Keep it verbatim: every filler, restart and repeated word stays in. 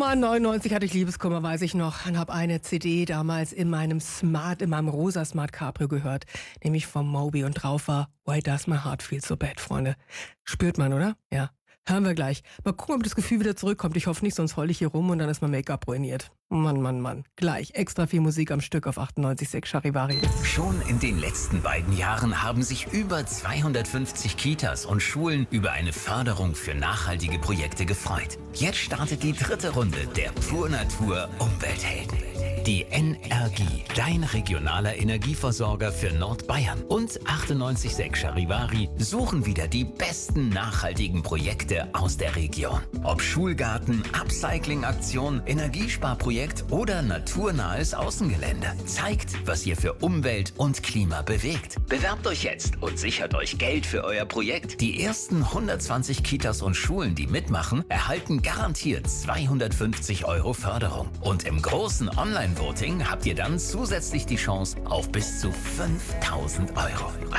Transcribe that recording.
Mann, neunundneunzig hatte ich Liebeskummer, weiß ich noch, und habe eine C D damals in meinem Smart, in meinem rosa Smart Cabrio gehört, nämlich vom Moby, und drauf war Why Does My Heart Feel So Bad, Freunde. Spürt man, oder? Ja. Hören wir gleich. Mal gucken, ob das Gefühl wieder zurückkommt. Ich hoffe nicht, sonst heul ich hier rum und dann ist mein Make-up ruiniert. Mann, Mann, Mann. Gleich extra viel Musik am Stück auf achtundneunzig Komma sechs Charivari. Schon in den letzten beiden Jahren haben sich über zweihundertfünfzig Kitas und Schulen über eine Förderung für nachhaltige Projekte gefreut. Jetzt startet die dritte Runde der Pur Natur Umwelthelden. Die N R G, dein regionaler Energieversorger für Nordbayern, und achtundneunzig Komma sechs Charivari suchen wieder die besten nachhaltigen Projekte aus der Region. Ob Schulgarten, Upcycling-Aktion, Energiesparprojekt oder naturnahes Außengelände. Zeigt, was ihr für Umwelt und Klima bewegt. Bewerbt euch jetzt und sichert euch Geld für euer Projekt. Die ersten hundertzwanzig Kitas und Schulen, die mitmachen, erhalten garantiert zweihundertfünfzig Euro Förderung. Und im großen Online Voting habt ihr dann zusätzlich die Chance auf bis zu fünftausend Euro.